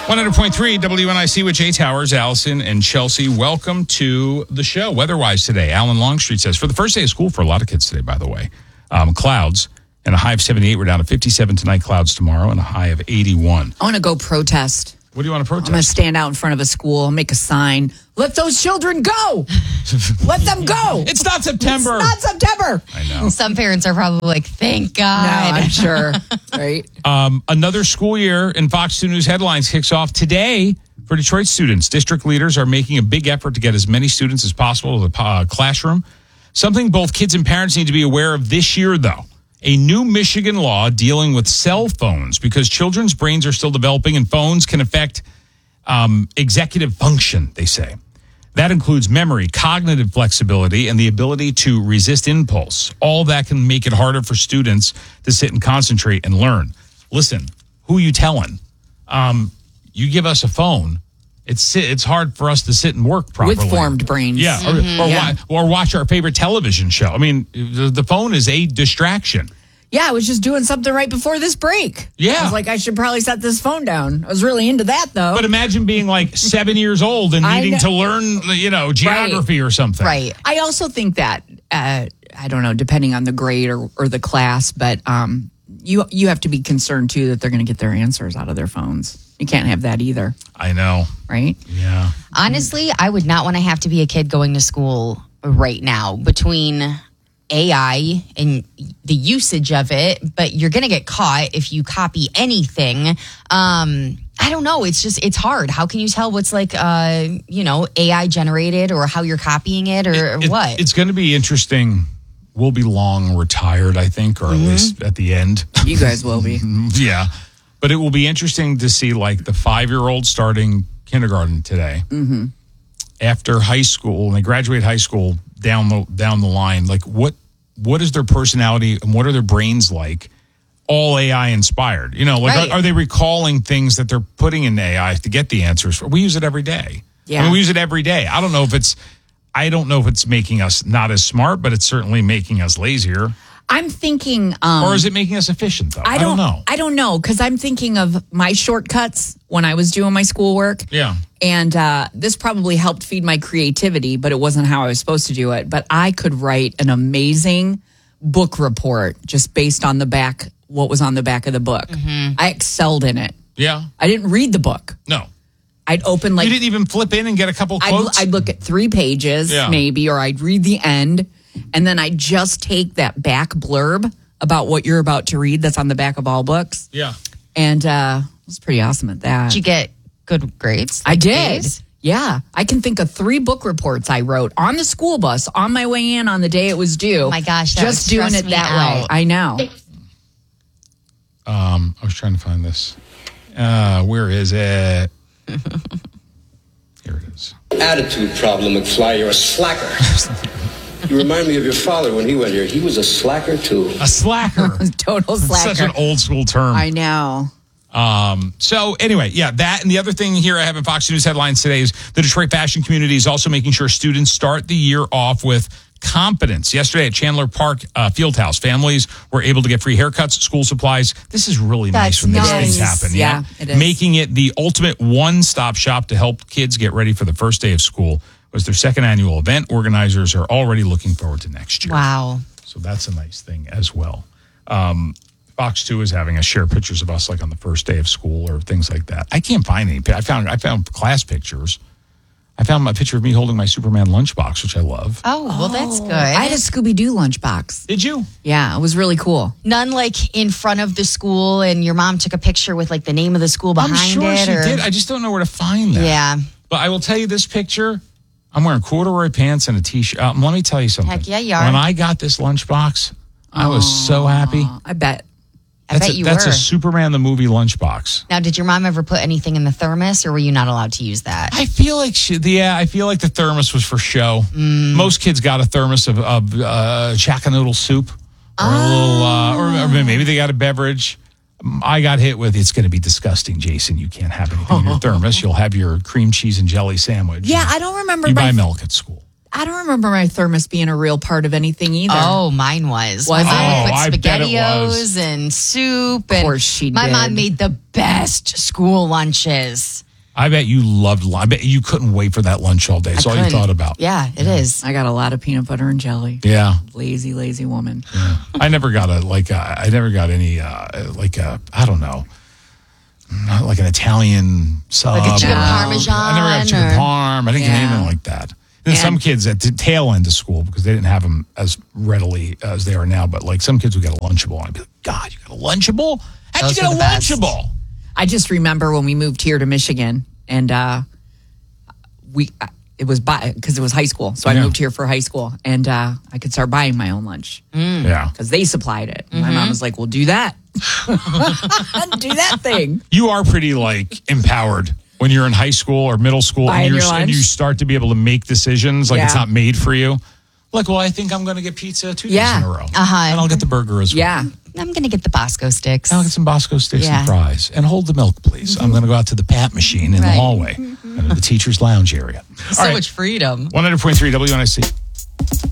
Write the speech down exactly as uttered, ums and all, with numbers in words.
one hundred point three W N I C with Jay Towers, Allison, and Chelsea. Welcome to the show. Weather-wise today, Alan Longstreet says, for the first day of school for a lot of kids today, by the way, um, clouds and a high of seventy-eight. We're down to fifty-seven tonight, clouds tomorrow, and a high of eighty-one. I want to go protest. What do you want to protest? I'm going to stand out in front of a school and make a sign. Let those children go. Let them go. It's not September. It's not September. I know. Some parents are probably like, thank God. No, I'm sure. Right? Um, another school year in Fox two News headlines kicks off today for Detroit students. District leaders are making a big effort to get as many students as possible to the uh, classroom. Something both kids and parents need to be aware of this year, though. A new Michigan law dealing with cell phones because children's brains are still developing and phones can affect um, executive function, they say. That includes memory, cognitive flexibility, and the ability to resist impulse. All that can make it harder for students to sit and concentrate and learn. Listen, who you telling? Um, you give us a phone, it's it's hard for us to sit and work properly. With formed brains. Yeah, or, Mm-hmm. or, yeah. wa- or watch our favorite television show. I mean, the, the phone is a distraction. Yeah, I was just doing something right before this break. Yeah. I was like, I should probably set this phone down. I was really into that, though. But imagine being like seven years old and I needing know. to learn, you know, geography or something. Right. I also think that, uh, I don't know, depending on the grade or, or the class, but um, you you have to be concerned, too, that they're going to get their answers out of their phones. You can't have that either, I know. right? Yeah. Honestly, I would not want to have to be a kid going to school right now between A I and the usage of it, but you're going to get caught if you copy anything. Um, I don't know. It's just, it's hard. How can you tell what's like, uh, you know, A I generated or how you're copying it or, or It- what? It's going to be interesting. We'll be long retired, I think, or at least at the end. You guys will be. Yeah. But it will be interesting to see like the five-year-old starting kindergarten today. Mm-hmm. After high school, and they graduate high school down the down the line, like what what is their personality and what are their brains like? All A I inspired. You know, like Right. are, are they recalling things that they're putting in A I to get the answers? We use it every day. Yeah. I mean, we use it every day. I don't know if it's I don't know if it's making us not as smart, but it's certainly making us lazier. I'm thinking... Um, Or is it making us efficient, though? I don't, know. I don't know, because I'm thinking of my shortcuts when I was doing my schoolwork. Yeah. And uh, this probably helped feed my creativity, but it wasn't how I was supposed to do it. But I could write an amazing book report just based on the back, what was on the back of the book. I excelled in it. Yeah. I didn't read the book. No. I'd open like... You didn't even flip in and get a couple I'd, quotes? I'd look at three pages, Yeah. maybe, or I'd read the end, and then I'd just take that back blurb about what you're about to read that's on the back of all books. Yeah. And uh, I was pretty awesome at that. Did you get good grades? I Like did. A's? Yeah. I can think of three book reports I wrote on the school bus on my way in on the day it was due. Oh my gosh, that just would doing stress it me that way. out. I know. Um, I was trying to find this. Uh, where is it? Here it is. Attitude problem, McFly. You're a slacker. You remind me of your father when he went here. He was a slacker, too. A slacker. Total slacker. Such an old school term. I know. Um, so anyway, yeah, that and the other thing here I have in Fox News headlines today is the Detroit fashion community is also making sure students start the year off with confidence. Yesterday at Chandler Park uh, Fieldhouse, families were able to get free haircuts, school supplies. This is really nice That's when these nice. things happen. Yeah, it is. Making it the ultimate one-stop shop to help kids get ready for the first day of school was their second annual event. Organizers are already looking forward to next year. Wow. So that's a nice thing as well. Um, Fox two is having us share pictures of us like on the first day of school or things like that. I can't find any. I found I found class pictures. I found a picture of me holding my Superman lunchbox, which I love. Oh, well, that's good. I had a Scooby-Doo lunchbox. Did you? Yeah, it was really cool. None like in front of the school and your mom took a picture with like the name of the school behind I'm sure it. she or... did. I just don't know where to find that. Yeah. But I will tell you this picture. I'm wearing corduroy pants and a t-shirt. Um, let me tell you something. Heck yeah, you are. When I got this lunchbox, I was so happy. I bet. I That's bet a, you that's were. a Superman the movie lunchbox. Now, did your mom ever put anything in the thermos or were you not allowed to use that? I feel like she, yeah, I feel like the thermos was for show. Mm. Most kids got a thermos of, of uh, Chack-a-Noodle soup, or a little, uh, or, or maybe they got a beverage. I got hit with, it's going to be disgusting, Jason. You can't have anything in your thermos. You'll have your cream cheese and jelly sandwich. Yeah, I don't remember You my buy milk at school. I don't remember my thermos being a real part of anything either. Oh, mine was. Was my it? mom Oh, would I put bet it SpaghettiOs was. and soup. Of and course she My did. mom made the best school lunches. I bet you loved lunch. I bet you couldn't wait for that lunch all day. It's I all you couldn't- thought about. Yeah, it is. I got a lot of peanut butter and jelly. Yeah. Lazy, lazy woman. I never got a, like, a, I never got any, uh, like, a, I don't know, not like an Italian sub. Like a chicken or- parmesan I never got chicken or- parm. I didn't get Yeah. anything like that. And And- some kids at the tail end of school, because they didn't have them as readily as they are now, but like some kids would get a Lunchable. And I'd be like, God, you got a Lunchable? How'd Those you get were a the best. Lunchable? I just remember when we moved here to Michigan, and uh, we it was because it was high school, so I Yeah. moved here for high school, and uh, I could start buying my own lunch Yeah. because they supplied it. My mom was like, "Well, do that, do that thing." You are pretty like empowered when you're in high school or middle school Buying and, you're, your and you lunch? start to be able to make decisions like it's Yeah. not made for you. Like, well, I think I'm going to get pizza two Yeah. days in a row. Uh-huh. And I'll get the burger as well. Yeah, I'm going to get the Bosco sticks. And I'll get some Bosco sticks Yeah. and fries. And hold the milk, please. I'm going to go out to the Pat machine in the Right. hallway and the teacher's lounge area. So All right. much freedom. one hundred point three W N I C.